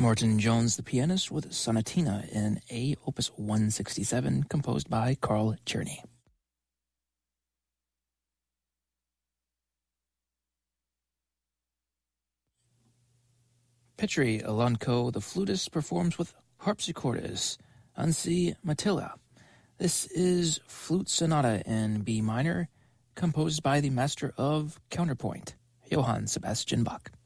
Martin Jones, the pianist, with Sonatina in A, Opus 167, composed by Carl Czerny. Petri Alonco, the flutist, performs with harpsichordist Anssi Mattila. This is Flute Sonata in B minor, composed by the master of counterpoint, Johann Sebastian Bach.